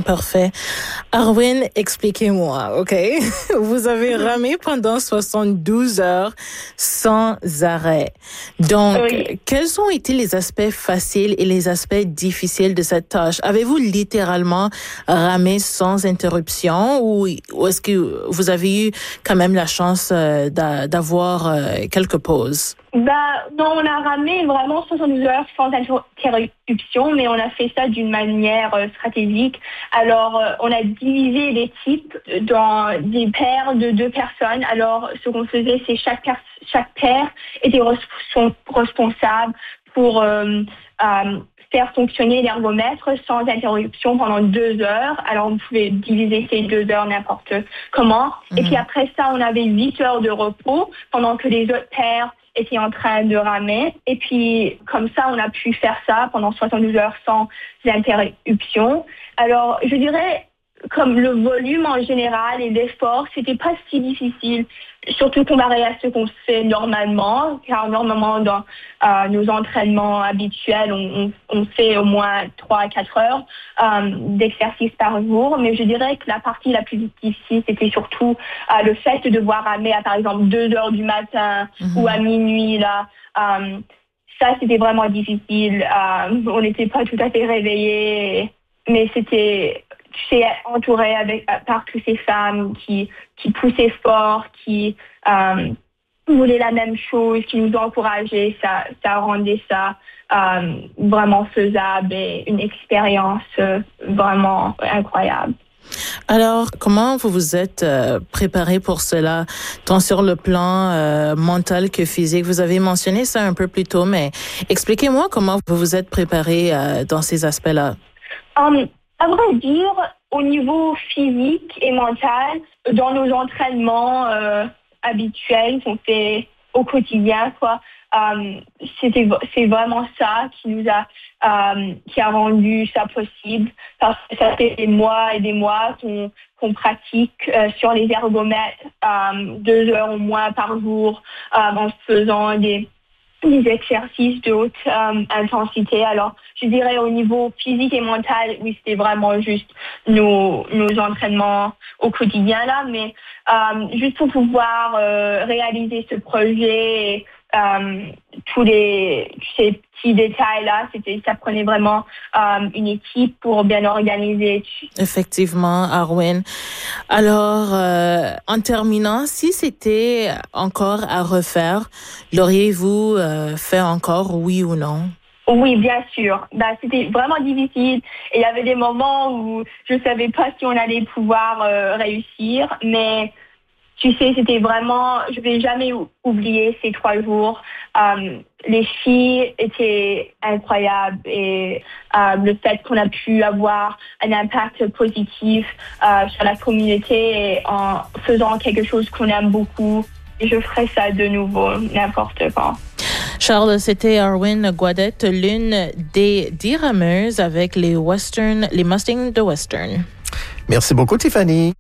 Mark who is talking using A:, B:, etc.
A: Parfait. Arwin, expliquez-moi, OK? Vous avez ramé pendant 72 heures sans arrêt. Donc, quels ont été les aspects faciles et les aspects difficiles de cette tâche? Avez-vous littéralement ramé sans interruption ou est-ce que vous avez eu quand même la chance d'avoir quelques pauses?
B: Non, on a ramé vraiment 72 heures sans interruption, mais on a fait ça d'une manière stratégique. Alors, on a divisé l'équipe dans des paires de 2 personnes. Alors, ce qu'on faisait, c'est chaque paire était responsable pour faire fonctionner l'ergomètre sans interruption pendant 2 heures. Alors, on pouvait diviser ces 2 heures n'importe comment. Et puis après ça, on avait 8 heures de repos pendant que les autres paires étaient en train de ramer. Et puis, comme ça, on a pu faire ça pendant 72 heures sans interruption. Alors, je dirais, comme le volume en général et l'effort, c'était pas si difficile, surtout comparé à ce qu'on fait normalement, car normalement, dans nos entraînements habituels, on fait au moins 3 à 4 heures d'exercice par jour. Mais je dirais que la partie la plus difficile, c'était surtout le fait de devoir ramer à, par exemple, 2 heures du matin ou à minuit, là. Ça, c'était vraiment difficile. On n'était pas tout à fait réveillés, mais c'était... Tu sais, entouré par toutes ces femmes qui poussaient fort, qui voulaient la même chose, qui nous encourageaient, ça rendait ça vraiment faisable et une expérience vraiment incroyable.
A: Alors, comment vous vous êtes préparé pour cela, tant sur le plan mental que physique? Vous avez mentionné ça un peu plus tôt, mais expliquez-moi comment vous vous êtes préparé dans ces aspects-là.
B: À vrai dire, au niveau physique et mental, dans nos entraînements habituels qu'on fait au quotidien, c'est vraiment ça qui a rendu ça possible, parce que ça fait des mois et des mois qu'on pratique sur les ergomètres 2 heures au moins par jour en faisant des exercices de haute intensité. Alors, je dirais au niveau physique et mental, oui, c'était vraiment juste nos entraînements au quotidien là, mais juste pour pouvoir réaliser ce projet, tous ces petits détails là, ça prenait vraiment une équipe pour bien organiser.
A: Effectivement, Arwin. Alors, en terminant, si c'était encore à refaire, l'auriez-vous fait encore, oui ou non?
B: Oui, bien sûr. C'était vraiment difficile et il y avait des moments où je savais pas si on allait pouvoir réussir, mais tu sais, c'était vraiment, je vais jamais oublier ces 3 jours. Les filles étaient incroyables et le fait qu'on a pu avoir un impact positif sur la communauté en faisant quelque chose qu'on aime beaucoup. Et je ferai ça de nouveau n'importe quand.
A: Charles, c'était Arwin Guadette, l'une des 10 rameuses avec les Mustangs de Western.
C: Merci beaucoup, Tiffany.